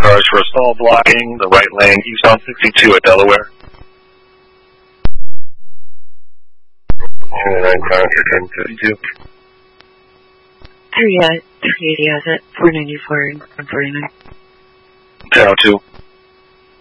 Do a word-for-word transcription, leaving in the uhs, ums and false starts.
cars for stall blocking the right lane eastbound sixty-two at Delaware. two nine cars for ten fifty-two. three eighty has it, four ninety-four and one forty-nine. ten oh two.